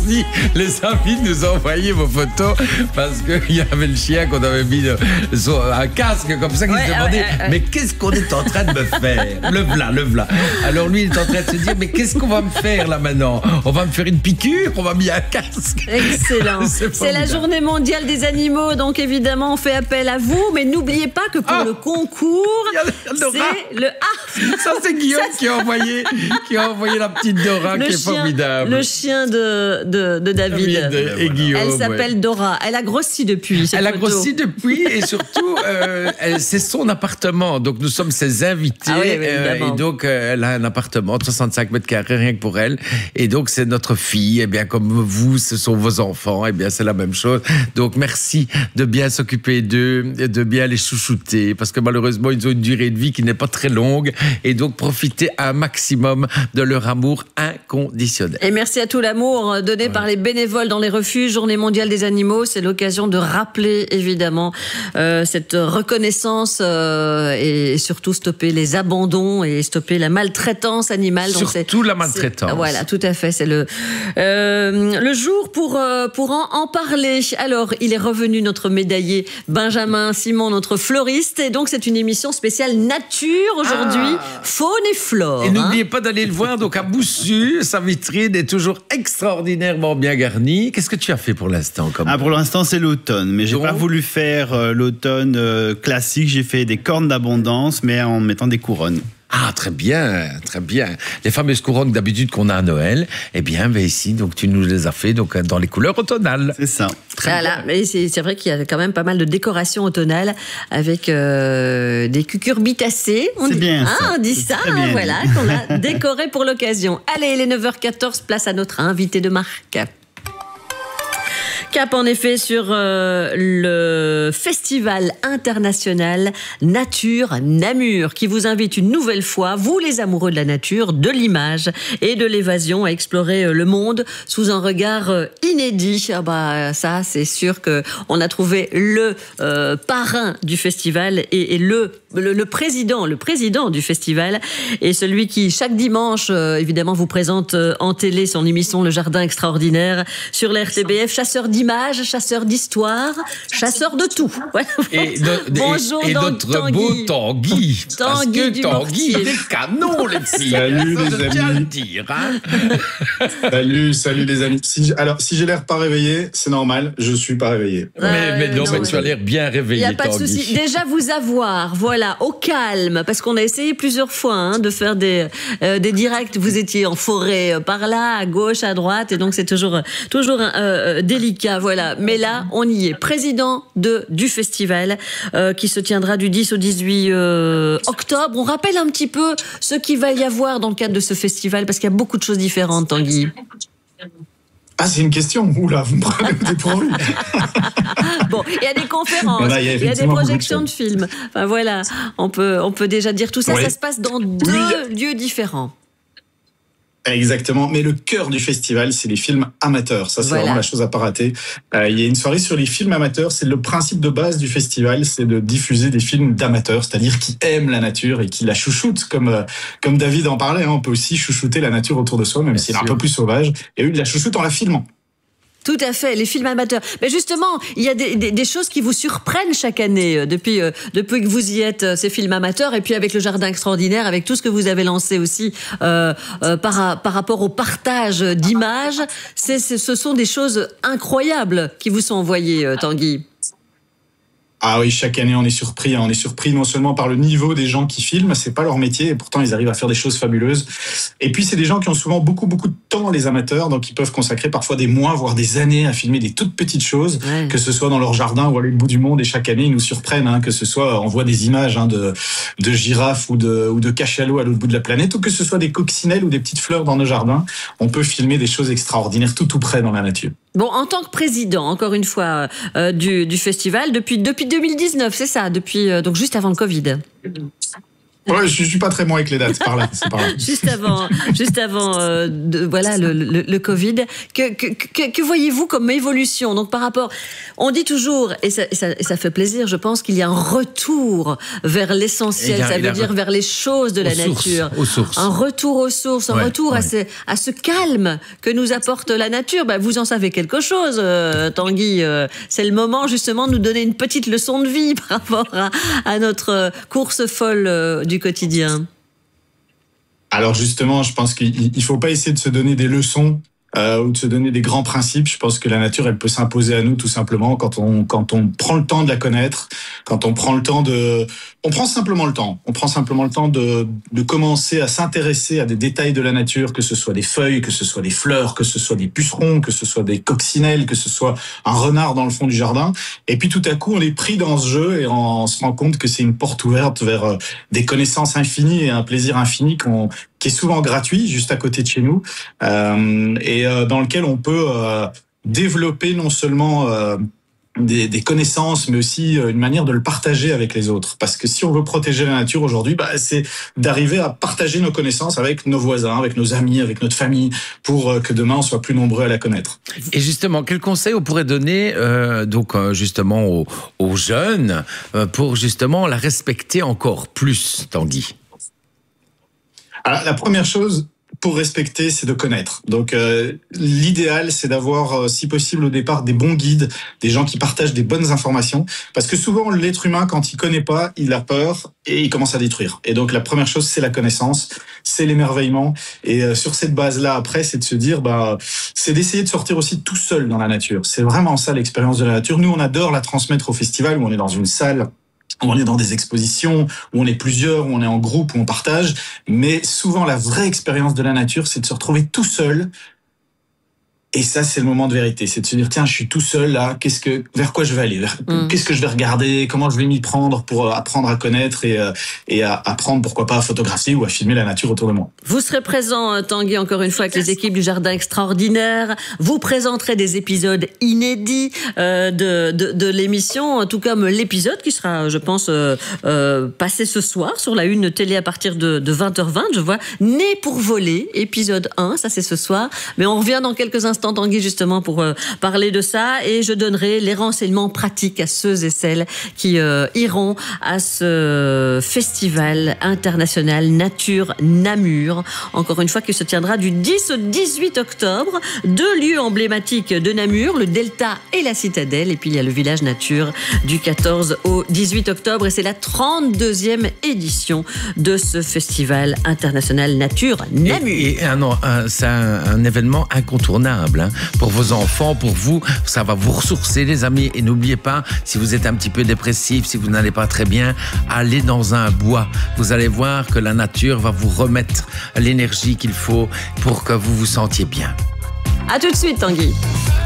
Les amis nous ont envoyé vos photos parce qu'il y avait le chien qu'on avait mis un casque comme ça qui se demandait mais qu'est-ce qu'on est en train de me faire? Le v'là. Alors lui il est en train de se dire mais qu'est-ce qu'on va me faire là maintenant? On va me faire une piqûre? On va mettre un casque? Excellent. C'est la journée mondiale des animaux, donc évidemment on fait appel à vous, mais n'oubliez pas que pour le concours, c'est le ça c'est Guillaume qui a envoyé la petite Dora qui est formidable. Le chien de David et Guillaume. Elle s'appelle Dora. Elle a grossi depuis. A grossi depuis et surtout c'est son appartement. Donc nous sommes ses invités. Et donc elle a un appartement 65 mètres carrés rien que pour elle. Et donc c'est notre fille. Et bien comme vous, ce sont vos enfants. Et bien c'est la même chose. Donc merci de bien s'occuper d'eux, de bien les chouchouter parce que malheureusement ils ont une durée de vie qui n'est pas très longue. Et donc profitez un maximum de leur amour inconditionnel. Et merci à tout l'amour donné par les bénévoles dans les refuges. Journée mondiale des animaux, c'est l'occasion de rappeler évidemment cette reconnaissance et surtout stopper les abandons et stopper la maltraitance animale. Surtout la maltraitance. Voilà, tout à fait. C'est le jour pour en parler. Alors, il est revenu notre médaillé Benjamin Simon, notre fleuriste, et donc c'est une émission spéciale nature aujourd'hui, faune et flore. Et n'oubliez pas d'aller le voir donc à Boussu. Sa vitrine est toujours extraordinairement bien garnie. Qu'est-ce que tu as fait pour l'instant pour l'instant, c'est l'automne. Mais j'ai pas voulu faire l'automne classique. J'ai fait des cornes d'abondance, mais en mettant des couronnes. Ah, très bien, très bien. Les fameuses couronnes d'habitude qu'on a à Noël, eh bien, ici, donc tu nous les as fait donc dans les couleurs automnales. C'est ça. Voilà, mais c'est vrai qu'il y a quand même pas mal de décorations automnales avec des cucurbitacées. C'est bien ça. On dit ça, voilà, qu'on a décoré pour l'occasion. Allez, il est 9h14, place à notre invité de marque. Cap en effet sur le festival international Nature Namur qui vous invite une nouvelle fois, vous les amoureux de la nature, de l'image et de l'évasion, à explorer le monde sous un regard inédit. Ça c'est sûr que on a trouvé le parrain du festival et le président du festival et celui qui chaque dimanche évidemment vous présente en télé son émission Le Jardin Extraordinaire sur la RTBF, chasseur d'images, chasseur d'histoire, chasseur de tout. Bonjour et notre beau Tanguy. Tanguy du Tanguy, il est canon les filles. Salut les amis. Salut les amis. Si j'ai l'air pas réveillé, c'est normal, je suis pas réveillé. Mais tu as l'air bien réveillé. Il n'y a pas de souci. Déjà vous avoir, voilà, au calme, parce qu'on a essayé plusieurs fois de faire des directs. Vous étiez en forêt par là, à gauche, à droite, et donc c'est toujours délicat, voilà. Mais là, on y est. Président du festival qui se tiendra du 10 au 18 octobre. On rappelle un petit peu ce qu'il va y avoir dans le cadre de ce festival, parce qu'il y a beaucoup de choses différentes, Tanguy. Ah, c'est une question. Oula, vous me prenez au dépourvu. Bon, il y a des conférences, il y a des projections de films. Enfin voilà, on peut déjà dire tout ça. Ça se passe dans deux lieux différents. Exactement, mais le cœur du festival, c'est les films amateurs. Ça, c'est vraiment la chose à pas rater. Il y a une soirée sur les films amateurs. C'est le principe de base du festival, c'est de diffuser des films d'amateurs, c'est-à-dire qui aiment la nature et qui la chouchoutent, comme David en parlait. On peut aussi chouchouter la nature autour de soi, même si elle est un peu plus sauvage. Et eux, ils la chouchoutent en la filmant. Tout à fait, les films amateurs. Mais justement, il y a des choses qui vous surprennent chaque année depuis que vous y êtes, ces films amateurs, et puis avec le Jardin Extraordinaire, avec tout ce que vous avez lancé aussi par rapport au partage d'images. Ce sont des choses incroyables qui vous sont envoyées, Tanguy. Ah oui, chaque année on est surpris. On est surpris non seulement par le niveau des gens qui filment, c'est pas leur métier, et pourtant ils arrivent à faire des choses fabuleuses. Et puis c'est des gens qui ont souvent beaucoup de temps, les amateurs, donc ils peuvent consacrer parfois des mois, voire des années à filmer des toutes petites choses, que ce soit dans leur jardin ou à l'autre bout du monde. Et chaque année ils nous surprennent, que ce soit on voit des images de girafes ou de cachalots à l'autre bout de la planète, ou que ce soit des coccinelles ou des petites fleurs dans nos jardins. On peut filmer des choses extraordinaires tout près dans la nature. Bon, en tant que président, encore une fois, du festival, depuis 2019, c'est ça, donc juste avant le Covid. Ouais, je suis pas très bon avec les dates, c'est par là. Juste avant voilà, le Covid, que voyez-vous comme évolution? Donc par rapport, on dit toujours, et ça fait plaisir, je pense qu'il y a un retour vers l'essentiel, ça veut dire vers les choses de la nature. Aux sources. Un retour aux sources, un retour à ce calme que nous apporte la nature. Vous en savez quelque chose, Tanguy. C'est le moment justement de nous donner une petite leçon de vie par rapport à notre course folle du quotidien. Alors justement, je pense qu'il ne faut pas essayer de se donner des leçons ou de se donner des grands principes. Je pense que la nature, elle peut s'imposer à nous tout simplement quand on prend le temps de la connaître, quand on prend le temps on prend simplement le temps de commencer à s'intéresser à des détails de la nature, que ce soit des feuilles, que ce soit des fleurs, que ce soit des pucerons, que ce soit des coccinelles, que ce soit un renard dans le fond du jardin. Et puis tout à coup, on est pris dans ce jeu et on se rend compte que c'est une porte ouverte vers des connaissances infinies et un plaisir infini qui est souvent gratuit, juste à côté de chez nous, et dans lequel on peut développer non seulement des connaissances, mais aussi une manière de le partager avec les autres. Parce que si on veut protéger la nature aujourd'hui, c'est d'arriver à partager nos connaissances avec nos voisins, avec nos amis, avec notre famille, pour que demain on soit plus nombreux à la connaître. Et justement, quel conseil on pourrait donner justement aux jeunes pour justement la respecter encore plus, Tanguy? Alors, la première chose pour respecter, c'est de connaître. Donc, l'idéal, c'est d'avoir, si possible, au départ, des bons guides, des gens qui partagent des bonnes informations. Parce que souvent, l'être humain, quand il connaît pas, il a peur et il commence à détruire. Et donc, la première chose, c'est la connaissance, c'est l'émerveillement. Et sur cette base-là, après, c'est de se dire, c'est d'essayer de sortir aussi tout seul dans la nature. C'est vraiment ça, l'expérience de la nature. Nous, on adore la transmettre au festival où on est dans une salle, où on est dans des expositions, où on est plusieurs, où on est en groupe, où on partage. Mais souvent, la vraie expérience de la nature, c'est de se retrouver tout seul. Et ça, c'est le moment de vérité. C'est de se dire, tiens, je suis tout seul là, vers quoi je vais aller? Qu'est-ce que je vais regarder? Comment je vais m'y prendre pour apprendre à connaître et à apprendre, pourquoi pas, à photographier ou à filmer la nature autour de moi. Vous serez présent, Tanguy, encore une fois, avec les équipes du Jardin Extraordinaire. Vous présenterez des épisodes inédits de l'émission, tout comme l'épisode qui sera, je pense, passé ce soir sur la une télé à partir de 20h20. Je vois Né pour voler, épisode 1, ça c'est ce soir. Mais on revient dans quelques instants, Tanguy, justement, pour parler de ça, et je donnerai les renseignements pratiques à ceux et celles qui iront à ce festival international Nature Namur, encore une fois, qui se tiendra du 10 au 18 octobre. 2 lieux emblématiques de Namur, le Delta et la Citadelle, et puis il y a le village nature du 14 au 18 octobre, et c'est la 32e édition de ce festival international Nature Namur. C'est un événement incontournable. Pour vos enfants, pour vous, ça va vous ressourcer, les amis. Et n'oubliez pas, si vous êtes un petit peu dépressif, si vous n'allez pas très bien, allez dans un bois. Vous allez voir que la nature va vous remettre l'énergie qu'il faut pour que vous vous sentiez bien. À tout de suite, Tanguy.